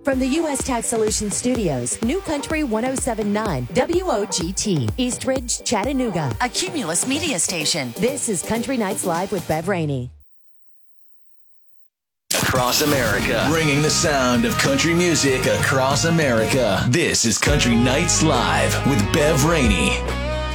From the U.S. Tax Solutions Studios, New Country 1079, WOGT, East Ridge, Chattanooga, a Cumulus media station. This is Country Nights Live with Bev Rainey. Across America, bringing the sound of country music across America. This is Country Nights Live with Bev Rainey.